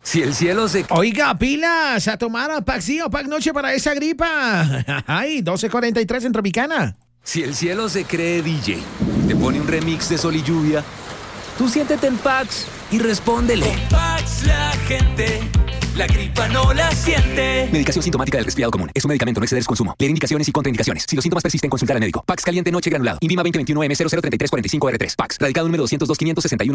Si el cielo se... Oiga, pilas, a tomar Pack sí o Pack noche para esa gripa. Ay, 12:43 en Tropicana. Si el cielo se cree DJ, te pone un remix de Sol y Lluvia, tú siéntete en Pax y respóndele. Con Pax la gente, la gripa no la siente. Medicación sintomática del resfriado común. Es un medicamento, no exceder su consumo. Leer indicaciones y contraindicaciones. Si los síntomas persisten, consultar al médico. Pax caliente noche granulado. INVIMA 2021 M003345R3. Pax. Radicado número 202 561